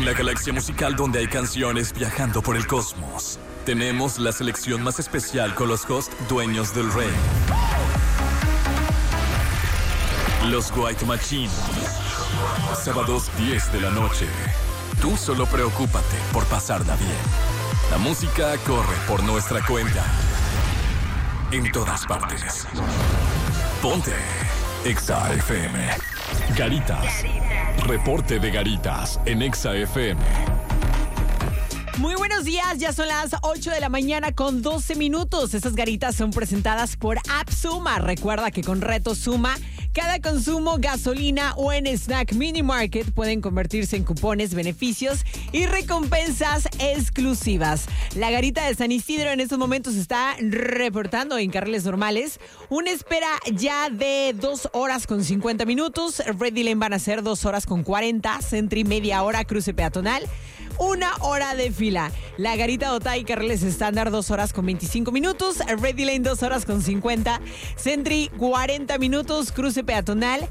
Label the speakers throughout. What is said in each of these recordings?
Speaker 1: En la galaxia musical donde hay canciones viajando por el cosmos, tenemos la selección más especial con los hosts dueños del rey. Los White Machine. Sábados 10 de la noche. Tú solo preocúpate por pasarla bien. La música corre por nuestra cuenta. En todas partes. Ponte Exa FM. Garitas. Reporte de Garitas en Exa FM.
Speaker 2: Muy buenos días, ya son las 8 de la mañana con 12 minutos. Estas garitas son presentadas por App Suma. Recuerda que con Reto Suma, cada consumo, gasolina o en Snack Mini Market pueden convertirse en cupones, beneficios y recompensas exclusivas. La garita de San Isidro en estos momentos está reportando en carriles normales una espera ya de 2 horas con 50 minutos. Ready Lane van a ser 2 horas con 40, Sentry media hora, cruce peatonal, 1 hora de fila. La garita de Otay, carriles estándar, 2 horas con 25 minutos. Ready Lane, 2 horas con 50. Sentry, 40 minutos. Cruce peatonal,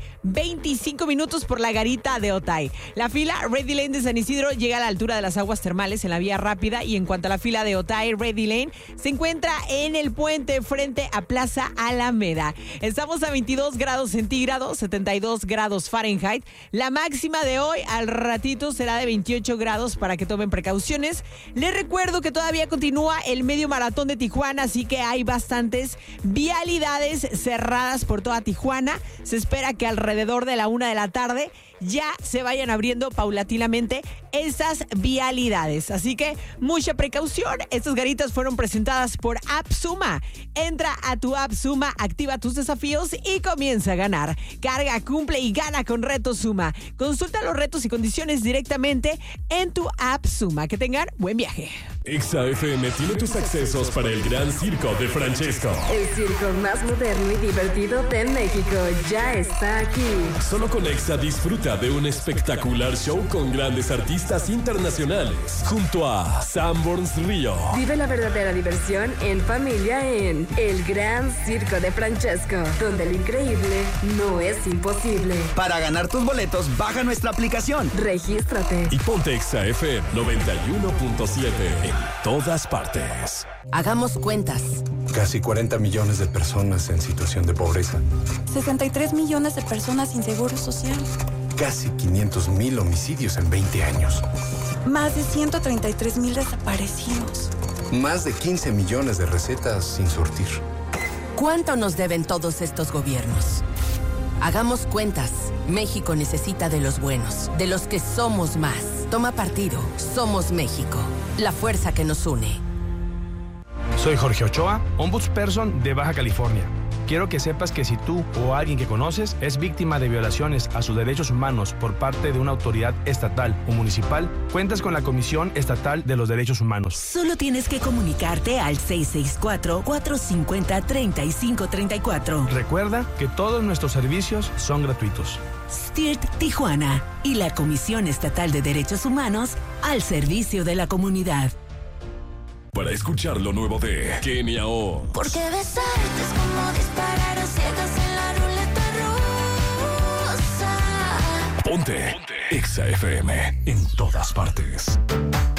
Speaker 2: 25 minutos por la garita de Otay. La fila Ready Lane de San Isidro llega a la altura de las aguas termales en la vía rápida. Y en cuanto a la fila de Otay, Ready Lane se encuentra en el puente frente a Plaza Alameda. Estamos a 22 grados centígrados, 72 grados Fahrenheit. La máxima de hoy al ratito será de 28 grados para que tomen precauciones. Les recuerdo que todavía continúa el medio maratón de Tijuana, así que hay bastantes vialidades cerradas por toda Tijuana. Se espera que alrededor de la 1 de la tarde ya se vayan abriendo paulatinamente esas vialidades. Así que mucha precaución. Estas garitas fueron presentadas por App Suma. Entra a tu App Suma, activa tus desafíos y comienza a ganar. Carga, cumple y gana con Reto Suma. Consulta los retos y condiciones directamente en tu App Suma. Que tengan buen viaje.
Speaker 1: Exa FM tiene tus accesos para el Gran Circo de Francesco.
Speaker 3: El circo más moderno y divertido de México ya está aquí.
Speaker 1: Solo con Exa disfruta de un espectacular show con grandes artistas internacionales. Junto a Sanborns Río.
Speaker 3: Vive la verdadera diversión en familia en El Gran Circo de Francesco, donde lo increíble no es imposible.
Speaker 4: Para ganar tus boletos, baja nuestra aplicación.
Speaker 3: Regístrate.
Speaker 1: Y ponte Exa FM 91.7 en todas partes.
Speaker 5: Hagamos cuentas.
Speaker 6: Casi 40 millones de personas en situación de pobreza.
Speaker 7: 63 millones de personas sin seguro social.
Speaker 6: Casi 500,000 homicidios en 20 años.
Speaker 7: Más de 133,000 desaparecidos.
Speaker 6: Más de 15 millones de recetas sin surtir.
Speaker 5: ¿Cuánto nos deben todos estos gobiernos? Hagamos cuentas. México necesita de los buenos, de los que somos más. Toma partido. Somos México. La fuerza que nos une.
Speaker 8: Soy Jorge Ochoa, ombudsperson de Baja California. Quiero que sepas que si tú o alguien que conoces es víctima de violaciones a sus derechos humanos por parte de una autoridad estatal o municipal, cuentas con la Comisión Estatal de los Derechos Humanos.
Speaker 9: Solo tienes que comunicarte al 664-450-3534.
Speaker 8: Recuerda que todos nuestros servicios son gratuitos.
Speaker 9: STIRT Tijuana y la Comisión Estatal de Derechos Humanos al servicio de la comunidad.
Speaker 1: Para escuchar lo nuevo de Kenia O.
Speaker 10: Porque besarte es como disparar a ciegas en la ruleta rusa.
Speaker 1: Ponte Exa FM en todas partes.